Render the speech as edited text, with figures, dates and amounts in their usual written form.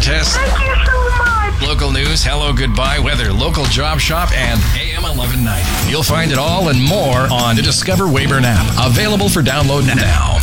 contest. Thank you so much. Local news, hello, goodbye, weather, local job shop, and AM 1190. You'll find it all and more on the Discover Weyburn app. Available for download now.